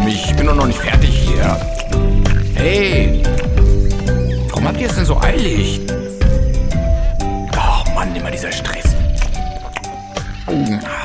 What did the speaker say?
mich. Ich bin doch noch nicht fertig hier. Hey, warum habt ihr es denn so eilig? Oh Mann, immer dieser Stress.